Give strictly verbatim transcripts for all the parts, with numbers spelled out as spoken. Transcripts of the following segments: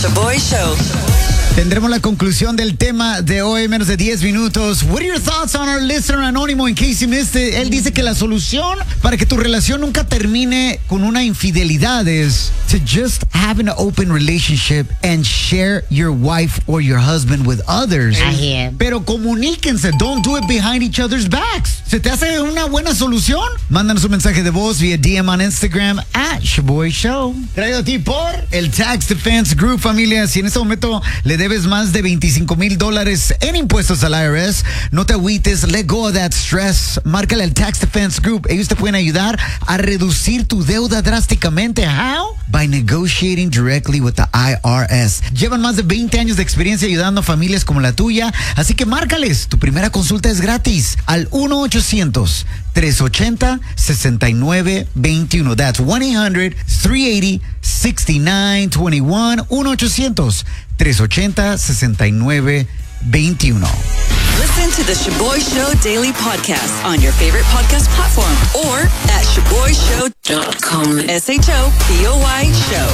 Shaboy Show. Tendremos la conclusión del tema de hoy, menos de diez minutos. What are your thoughts on our listener anónimo? In case you missed it, él dice que la solución para que tu relación nunca termine con una infidelidad es to just have an open relationship and share your wife or your husband with others. I hear. Pero comuníquense, don't do it behind each other's backs. ¿Se te hace una buena solución? Mándanos un mensaje de voz vía D M on Instagram at Shaboy Show. Traído a ti por el Tax Defense Group, familia. Si en este momento le debes más de veinticinco mil dólares en impuestos al I R S, no te agüites, let go of that stress. Márcale al Tax Defense Group. Ellos te pueden ayudar a reducir tu deuda drásticamente. How? By negotiating directly with the I R S. Llevan más de veinte años de experiencia ayudando a familias como la tuya, así que márcales. Tu primera consulta es gratis al uno ochocientos, tres ochenta, sesenta y nueve veintiuno. That's one eight hundred, three eighty, sixty-nine twenty-one. uno ochocientos, tres ochenta, sesenta y nueve veintiuno. Listen to the Shaboy Show Daily Podcast on your favorite podcast platform or at shaboy show dot com. S H O B O Y Show.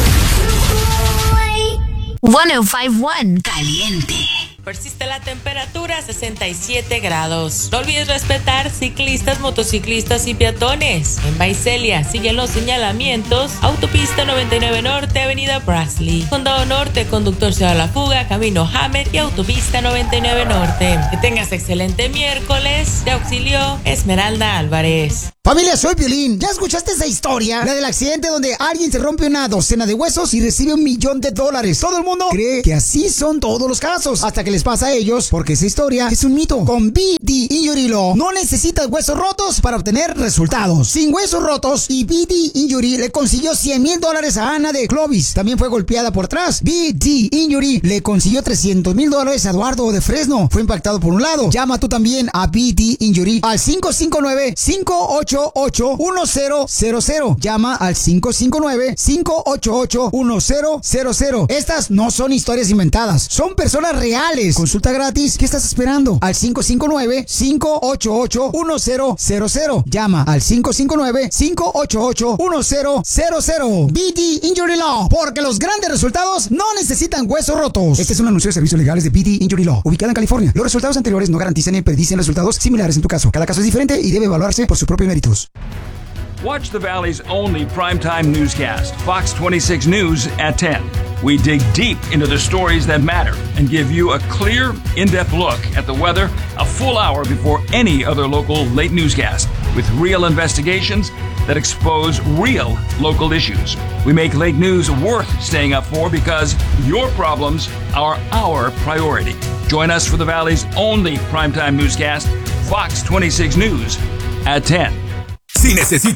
one oh five point one Caliente. Persiste la temperatura a sesenta y siete grados. No olvides respetar ciclistas, motociclistas y peatones. En Visalia siguen los señalamientos. Autopista noventa y nueve Norte, Avenida Brastley. Condado Norte, conductor se da la fuga, Camino Hammer y Autopista noventa y nueve Norte. Que tengas excelente miércoles. Te auxilió Esmeralda Álvarez. Familia, soy Piolín. ¿Ya escuchaste esa historia? La del accidente donde alguien se rompe una docena de huesos y recibe un millón de dólares. Todo el mundo cree que así son todos los casos, hasta que les pasa a ellos, porque esa historia es un mito. Con B D Injury Law no necesitas huesos rotos para obtener resultados. Sin huesos rotos, y B D Injury le consiguió cien mil dólares a Ana de Clovis. También fue golpeada por atrás. B D Injury le consiguió trescientos mil dólares a Eduardo de Fresno. Fue impactado por un lado. Llama tú también a B D Injury al cinco cinco nueve, cinco ocho ocho, uno cero cero cero. Llama al cinco cinco nueve, cinco ocho ocho, uno cero cero cero. Estas no son historias inventadas, son personas reales. Consulta gratis. ¿Qué estás esperando? Al cinco cinco nueve, cinco ocho ocho, uno cero cero cero. Llama al cinco cinco nueve, cinco ocho ocho, uno cero cero cero. B D Injury Law, porque los grandes resultados no necesitan huesos rotos. Este es un anuncio de servicios legales de B D Injury Law, ubicada en California. Los resultados anteriores no garantizan ni predicen resultados similares en tu caso. Cada caso es diferente y debe evaluarse por sus propios méritos. Watch the Valley's only primetime newscast, Fox twenty-six News at ten. We dig deep into the stories that matter and give you a clear, in-depth look at the weather a full hour before any other local late newscast, with real investigations that expose real local issues. We make late news worth staying up for because your problems are our priority. Join us for the Valley's only primetime newscast, Fox twenty-six News at ten. Si necesitas